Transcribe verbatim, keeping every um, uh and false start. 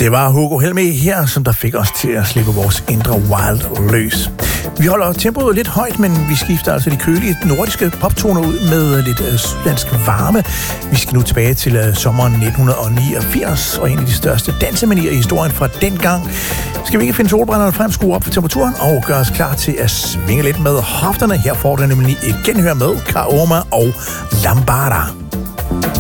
Det var Hugo Helmig her, som der fik os til at slippe vores indre wild løs. Vi holder tempoet lidt højt, men vi skifter altså de kølige nordiske poptoner ud med lidt uh, sydlandsk varme. Vi skal nu tilbage til uh, sommeren nitten niogfirs, og en af de største dansemanier i historien fra dengang. Skal vi ikke finde solbrænderne frem, skrue op for temperaturen og gøre os klar til at svinge lidt med hofterne. Her får du nemlig et genhør med Kaoma og Lambada.